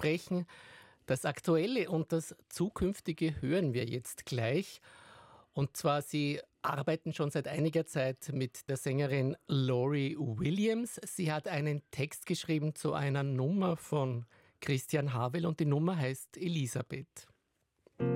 sprechen. Das Aktuelle und das Zukünftige hören wir jetzt gleich. Und zwar, Sie arbeiten schon seit einiger Zeit mit der Sängerin Lauryn Williams. Sie hat einen Text geschrieben zu einer Nummer von Christian Havel und die Nummer heißt Elisabeth.